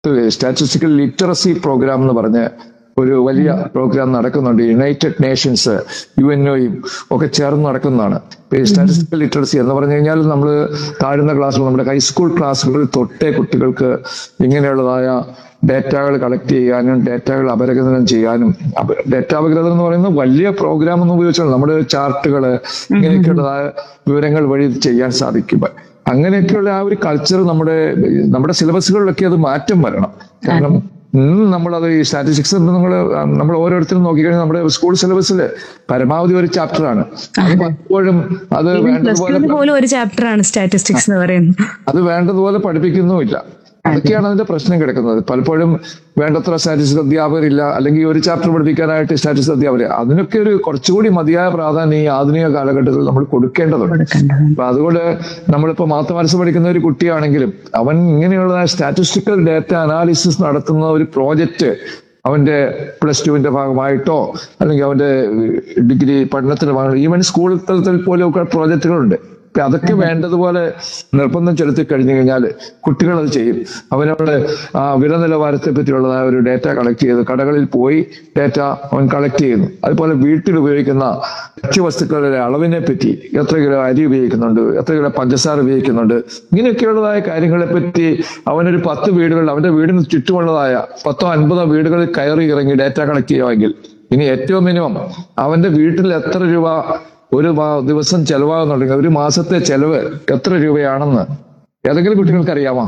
Statistical literacy programme എന്ന് പറഞ്ഞ് ഒരു വലിയ പ്രോഗ്രാം നടക്കുന്നുണ്ട്. യുണൈറ്റഡ് നേഷൻസ്, UNOയും ഒക്കെ ചേർന്ന് നടക്കുന്നതാണ്. സ്റ്റാറ്റിസ്റ്റിക്കൽ ലിറ്ററസി എന്ന് പറഞ്ഞു കഴിഞ്ഞാൽ നമ്മൾ താഴ്ന്ന ക്ലാസ്സുകൾ, നമ്മുടെ ഹൈസ്കൂൾ ക്ലാസ്സുകളിൽ തൊട്ടേ കുട്ടികൾക്ക് ഇങ്ങനെയുള്ളതായ ഡേറ്റകൾ കളക്ട് ചെയ്യാനും ഡേറ്റകൾ അപഗ്രഥനം ചെയ്യാനും. ഡേറ്റ അപഗ്രഥനം എന്ന് പറയുന്നത് വലിയ പ്രോഗ്രാം ഒന്നും ഉപയോഗിച്ചാൽ നമ്മുടെ ചാർട്ടുകള് ഇങ്ങനെയൊക്കെയുള്ളതായ വിവരങ്ങൾ വഴി ചെയ്യാൻ സാധിക്കും. അങ്ങനെയൊക്കെയുള്ള ആ ഒരു കൾച്ചർ നമ്മുടെ സിലബസുകളിലൊക്കെ അത് മാറ്റം വരണം. കാരണം ഇന്ന് നമ്മളത് ഈ സ്റ്റാറ്റിസ്റ്റിക്സ് നമ്മൾ ഓരോരുത്തരും നോക്കിക്കഴിഞ്ഞാൽ നമ്മുടെ സ്കൂൾ സിലബസിൽ പരമാവധി ഒരു ചാപ്റ്ററാണ്. അത് പലപ്പോഴും അത് വേണ്ടതുപോലെ ഒരു ചാപ്റ്ററാണ് സ്റ്റാറ്റിസ്റ്റിക്സ് എന്ന് പറയുന്നത്. അത് വേണ്ടതുപോലെ പഠിപ്പിക്കുന്നുമില്ല. അതൊക്കെയാണ് അതിന്റെ പ്രശ്നം കിടക്കുന്നത്. പലപ്പോഴും വേണ്ടത്ര സ്റ്റാറ്റിസ്റ്റിക്സ് അധ്യാപകരില്ല, അല്ലെങ്കിൽ ഒരു ചാപ്റ്റർ പഠിപ്പിക്കാനായിട്ട് സ്റ്റാറ്റിസ്റ്റിക്സ് അധ്യാപകർ. അതിനൊക്കെ ഒരു കുറച്ചുകൂടി മതിയായ പ്രാധാന്യം ഈ ആധുനിക കാലഘട്ടത്തിൽ നമ്മൾ കൊടുക്കേണ്ടതുണ്ട്. അപ്പൊ അതുകൊണ്ട് നമ്മളിപ്പോ മാത്തമാറ്റിക്സ് പഠിക്കുന്ന ഒരു കുട്ടിയാണെങ്കിലും അവൻ ഇങ്ങനെയുള്ള സ്റ്റാറ്റിസ്റ്റിക്കൽ ഡേറ്റ അനാലിസിസ് നടത്തുന്ന ഒരു പ്രോജക്റ്റ് അവന്റെ +2 ഭാഗമായിട്ടോ അല്ലെങ്കിൽ അവന്റെ ഡിഗ്രി പഠനത്തിന്റെ ഭാഗമായിട്ടോ, ഈവൻ സ്കൂൾ തലത്തിൽ പോലെയൊക്കെ പ്രോജക്റ്റുകളുണ്ട്. അതൊക്കെ വേണ്ടതുപോലെ നിർബന്ധം ചെലുത്തി കഴിഞ്ഞു കഴിഞ്ഞാൽ കുട്ടികൾ അത് ചെയ്യും. അവനോട് വില നിലവാരത്തെ പറ്റിയുള്ളതായ ഒരു ഡേറ്റ കളക്ട് ചെയ്ത് കടകളിൽ പോയി ഡേറ്റ അവൻ കളക്ട് ചെയ്യുന്നു. അതുപോലെ വീട്ടിൽ ഉപയോഗിക്കുന്ന ഭക്ഷ്യവസ്തുക്കളുടെ അളവിനെ പറ്റി, എത്ര കിലോ അരി ഉപയോഗിക്കുന്നുണ്ട്, എത്ര കിലോ പഞ്ചസാര ഉപയോഗിക്കുന്നുണ്ട്, ഇങ്ങനെയൊക്കെയുള്ളതായ കാര്യങ്ങളെ പറ്റി അവനൊരു 10 വീടുകളിൽ, അവന്റെ വീടിന് ചുറ്റുമുള്ളതായ 10-50 വീടുകളിൽ കയറി ഇറങ്ങി ഡേറ്റ കളക്ട് ചെയ്യുമെങ്കിൽ ഇനി ഏറ്റവും മിനിമം അവന്റെ വീട്ടിൽ എത്ര രൂപ ഒരു ദിവസം ചെലവാകുന്നുണ്ടെങ്കിൽ ഒരു മാസത്തെ ചെലവ് എത്ര രൂപയാണെന്ന് ഏതെങ്കിലും കുട്ടികൾക്ക് അറിയാമോ?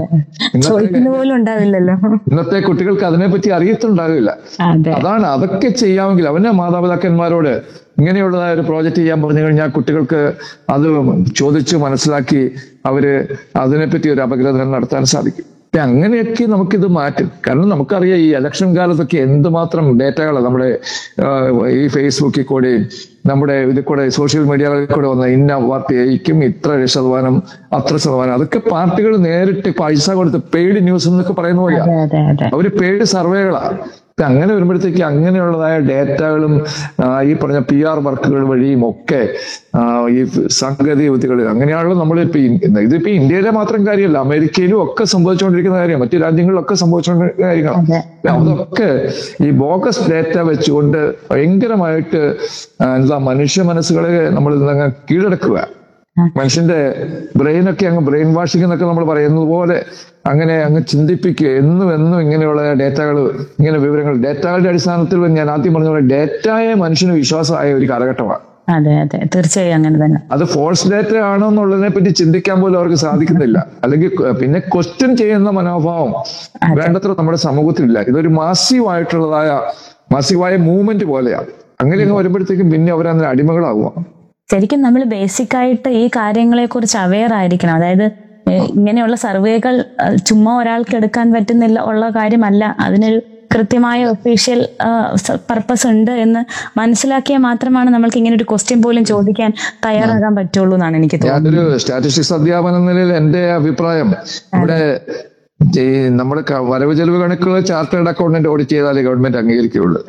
ഇന്നത്തെ കുട്ടികൾക്ക് അതിനെപ്പറ്റി അറിയത്തുണ്ടാകില്ല. അതൊക്കെ ചെയ്യാമെങ്കിൽ അവന്റെ മാതാപിതാക്കന്മാരോട് ഇങ്ങനെയുള്ളതായ ഒരു പ്രോജക്റ്റ് ചെയ്യാൻ പറഞ്ഞു കഴിഞ്ഞാൽ കുട്ടികൾക്ക് അത് ചോദിച്ച് മനസ്സിലാക്കി അവര് അതിനെപ്പറ്റി ഒരു അപഗ്രഥനം നടത്താൻ സാധിക്കും. അങ്ങനെയൊക്കെ നമുക്കിത് മാറ്റും. കാരണം നമുക്കറിയാം ഈ ഇലക്ഷൻ കാലത്തൊക്കെ എന്തുമാത്രം ഡേറ്റകളാണ് നമ്മുടെ ഈ ഫേസ്ബുക്കിൽ കൂടെ, നമ്മുടെ ഇതിൽ കൂടെ, സോഷ്യൽ മീഡിയകളിൽ കൂടെ വന്ന ഇന്ന പാർട്ടിക്കും ഇത്ര ശതമാനം, അത്ര ശതമാനം, അതൊക്കെ പാർട്ടികൾ നേരിട്ട് പൈസ കൊടുത്ത് പെയ്ഡ് ന്യൂസ് എന്നൊക്കെ പറയുന്ന പോലെയാണ്. അവര് പെയ്ഡ് സർവേകളാണ്. അങ്ങനെ വരുമ്പോഴത്തേക്ക് അങ്ങനെയുള്ളതായ ഡേറ്റകളും ഈ പറഞ്ഞ PR വർക്കുകൾ വഴിയും ഒക്കെ ഈ സാങ്കേതിക വിദ്യകൾ അങ്ങനെയാണല്ലോ നമ്മളിപ്പോ ഇതിപ്പോ ഇന്ത്യയിലെ മാത്രം കാര്യമല്ല, അമേരിക്കയിലും ഒക്കെ സംഭവിച്ചുകൊണ്ടിരിക്കുന്ന കാര്യമാണ്, മറ്റു രാജ്യങ്ങളിലൊക്കെ സംഭവിച്ചുകൊണ്ടിരിക്കുന്ന കാര്യങ്ങളാണ്. അതൊക്കെ ഈ ബോഗസ് ഡേറ്റ വെച്ചുകൊണ്ട് ഭയങ്കരമായിട്ട് മനുഷ്യ മനസ്സുകളെ നമ്മൾ കീഴടക്കുക. മനുഷ്യന്റെ ബ്രെയിനൊക്കെ അങ്ങ് ബ്രെയിൻ വാഷിംഗ് എന്നൊക്കെ നമ്മൾ പറയുന്നത് പോലെ അങ്ങനെ അങ്ങ് ചിന്തിപ്പിക്കുക. എന്നും ഇങ്ങനെയുള്ള ഡേറ്റകൾ, ഇങ്ങനെ വിവരങ്ങൾ ഡേറ്റകളുടെ അടിസ്ഥാനത്തിൽ ഞാൻ ആദ്യം പറഞ്ഞ പോലെ ഡേറ്റയെ മനുഷ്യന് വിശ്വാസമായ ഒരു കാലഘട്ടമാണ്. അതെ അതെ, തീർച്ചയായും അങ്ങനെ തന്നെ. അത് ഫോൾസ് ഡേറ്റ ആണോ എന്നുള്ളതിനെ പറ്റി ചിന്തിക്കാൻ പോലും അവർക്ക് സാധിക്കുന്നില്ല. അല്ലെങ്കിൽ പിന്നെ ക്വസ്റ്റ്യൻ ചെയ്യുന്ന മനോഭാവം വേണ്ടത്ര നമ്മുടെ സമൂഹത്തിലില്ല. ഇതൊരു മാസീവായ മൂവ്മെന്റ് പോലെയാണ്. അങ്ങനെയൊക്കെ വരുമ്പോഴത്തേക്കും പിന്നെ അവരതിന് അടിമകളാവുക. ശരിക്കും നമ്മൾ ബേസിക് ആയിട്ട് ഈ കാര്യങ്ങളെ കുറിച്ച് അവെയർ ആയിരിക്കണം. അതായത് ഇങ്ങനെയുള്ള സർവേകൾ ചുമ്മാ ഒരാൾക്ക് എടുക്കാൻ പറ്റുന്നില്ല ഉള്ള കാര്യമല്ല. അതിനൊരു കൃത്യമായ ഒഫീഷ്യൽ പർപ്പസ് ഉണ്ട് എന്ന് മനസ്സിലാക്കിയാൽ മാത്രമാണ് നമ്മൾക്ക് ഇങ്ങനെ ഒരു ക്വസ്റ്റ്യൻ പോലും ചോദിക്കാൻ തയ്യാറാകാൻ പറ്റുള്ളൂ എന്നാണ് എനിക്ക് തോന്നുന്നത്. ഞാനൊരു സ്റ്റാറ്റിസ്റ്റിക്സ് അധ്യാപന നിലയിൽ എന്റെ അഭിപ്രായം, ഇവിടെ നമ്മുടെ വരവ് ചെലവ് കണക്കുകൾ ചാർട്ടേഡ് അക്കൗണ്ടന്റ് ഓഡിറ്റ് ചെയ്താലേ ഗവൺമെന്റ് അംഗീകരിക്കുകയുള്ളൂ.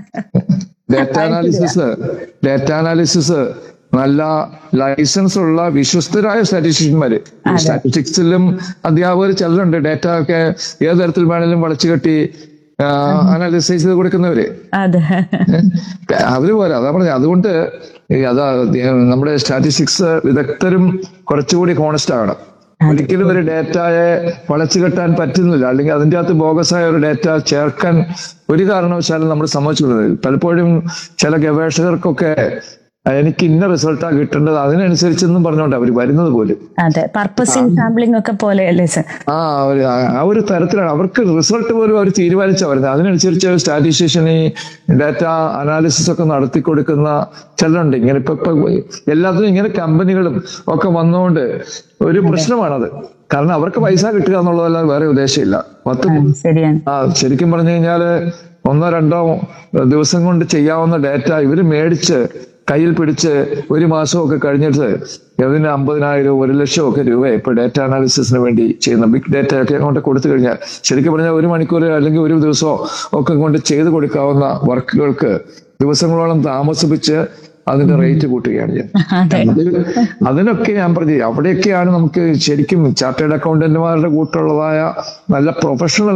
ഡേറ്റ അനാലിസിസ് നല്ല ലൈസൻസ് ഉള്ള വിശ്വസ്തരായ സ്റ്റാറ്റിസ്റ്റിഷ്യന്മാര്, സ്റ്റാറ്റിസ്റ്റിക്സിലും അധ്യാപകർ ചിലരുണ്ട് ഡേറ്റ ഒക്കെ ഏത് തരത്തിൽ വേണേലും വളച്ചുകെട്ടി അനാലിസൈസ് ചെയ്ത് കൊടുക്കുന്നവര്. അവര് പോരാ, അതാ പറഞ്ഞത്. അതുകൊണ്ട് നമ്മുടെ സ്റ്റാറ്റിസ്റ്റിക്സ് വിദഗ്ധരും കുറച്ചുകൂടി ഹോണസ്റ്റ് ആകണം. ഒരിക്കലും ഒരു ഡേറ്റയെ വളച്ചു കെട്ടാൻ പറ്റുന്നില്ല, അല്ലെങ്കിൽ അതിൻ്റെ അകത്ത് ബോഗസായ ഒരു ഡേറ്റ ചേർക്കാൻ ഒരു കാരണവശാലും നമ്മൾ സമ്മതിച്ചിട്ടുള്ളത്. പലപ്പോഴും ചില ഗവേഷകർക്കൊക്കെ എനിക്ക് ഇന്ന റിസൾട്ടാ കിട്ടേണ്ടത്, അതിനനുസരിച്ചെന്നും പറഞ്ഞോണ്ട് അവർ വരുന്നത് പോലും. ആ ഒരു തരത്തിലാണ് അവർക്ക് റിസൾട്ട് പോലും അവർ തീരുമാനിച്ചാ വരുന്നത്. അതിനനുസരിച്ച് സ്റ്റാറ്റിസ്റ്റിഷ്യൻ ഈ ഡാറ്റ അനാലിസിസ് ഒക്കെ നടത്തി കൊടുക്കുന്ന ചിലരുണ്ട്. ഇങ്ങനെ ഇപ്പൊ എല്ലാത്തിനും ഇങ്ങനെ കമ്പനികളും ഒക്കെ വന്നുകൊണ്ട് ഒരു പ്രശ്നമാണത്. കാരണം അവർക്ക് പൈസ കിട്ടുക എന്നുള്ളതല്ലാതെ വേറെ ഉദ്ദേശമില്ല. ശരിക്കും പറഞ്ഞു കഴിഞ്ഞാല് 1-2 ദിവസം കൊണ്ട് ചെയ്യാവുന്ന ഡേറ്റ ഇവര് മേടിച്ച് കയ്യിൽ പിടിച്ച് ഒരു മാസമൊക്കെ കഴിഞ്ഞിട്ട് അതിന് 50,000 1,00,000 രൂപ ഇപ്പൊ ഡേറ്റ അനാലിസിസിന് വേണ്ടി ചെയ്യുന്ന ബിഗ് ഡേറ്റ ഒക്കെ കൊണ്ട് കൊടുത്തു കഴിഞ്ഞാൽ, ശരിക്കും പറഞ്ഞാൽ 1 മണിക്കൂർ അല്ലെങ്കിൽ 1 ദിവസമോ ഒക്കെ കൊണ്ട് ചെയ്ത് കൊടുക്കാവുന്ന വർക്കുകൾക്ക് ദിവസങ്ങളോളം താമസിപ്പിച്ച് അതിന്റെ റേറ്റ് കൂട്ടുകയാണ് ചെയ്യുന്നത്. അതിനൊക്കെ ഞാൻ പറഞ്ഞു, അവിടെയൊക്കെയാണ് നമുക്ക് ശരിക്കും ചാർട്ടേഡ് അക്കൗണ്ടന്റുമാരുടെ കൂട്ടുള്ളതായ നല്ല പ്രൊഫഷണൽ